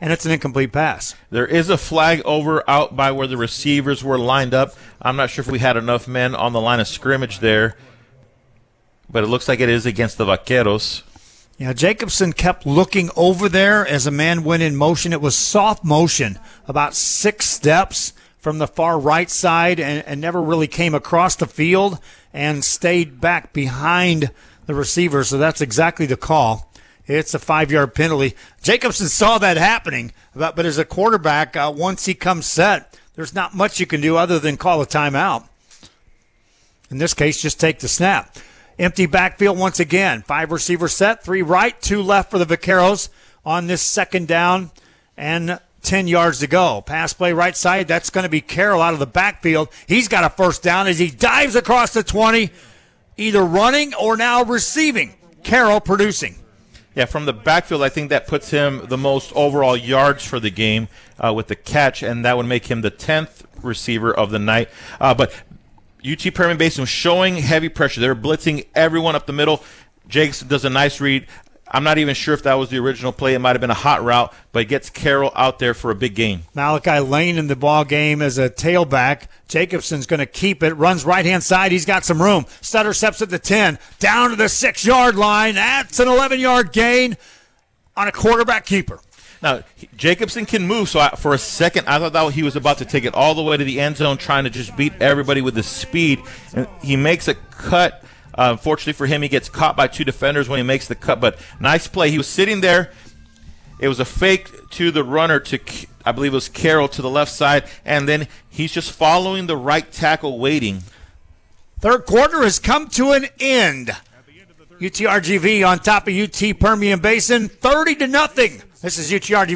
and it's an incomplete pass. There is a flag over out by where the receivers were lined up. I'm not sure if we had enough men on the line of scrimmage there, but it looks like it is against the Vaqueros. Yeah, Jacobson kept looking over there as a man went in motion. It was soft motion, about 6 steps from the far right side, and never really came across the field and stayed back behind the receiver. So that's exactly the call. It's a 5-yard penalty. Jacobson saw that happening, but as a quarterback, once he comes set, there's not much you can do other than call a timeout. In this case, just take the snap. Empty backfield once again. 5 receiver set, 3 right, 2 left for the Vaqueros on this second down and 10 yards to go. Pass play right side. That's going to be Carroll out of the backfield. He's got a first down as he dives across the 20, either running or now receiving. Carroll producing. Yeah, from the backfield, I think that puts him the most overall yards for the game with the catch, and that would make him the 10th receiver of the night. But UT Permian Basin was showing heavy pressure. They were blitzing everyone up the middle. Jacobson does a nice read. I'm not even sure if that was the original play. It might have been a hot route, but it gets Carroll out there for a big gain. Malachi Lane in the ball game as a tailback. Jacobson's going to keep it. Runs right-hand side. He's got some room. Stutter steps at the 10. Down to the 6-yard line. That's an 11-yard gain on a quarterback keeper. Now, Jacobson can move, so for a second I thought that he was about to take it all the way to the end zone, trying to just beat everybody with his speed. And he makes a cut. Fortunately for him, he gets caught by 2 defenders when he makes the cut, but nice play. He was sitting there. It was a fake to the runner to, I believe it was Carroll, to the left side, and then he's just following the right tackle waiting. Third quarter has come to an end. UTRGV on top of UT Permian Basin, 30-0. This is UTRGV.